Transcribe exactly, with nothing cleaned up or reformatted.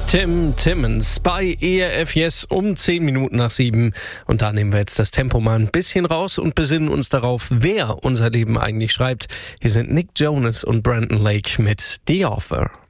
Tim Timmons bei E R F Yes um zehn Minuten nach sieben. Und da nehmen wir jetzt das Tempo mal ein bisschen raus und besinnen uns darauf, wer unser Leben eigentlich schreibt. Hier sind Nick Jonas und Brandon Lake mit The Offer.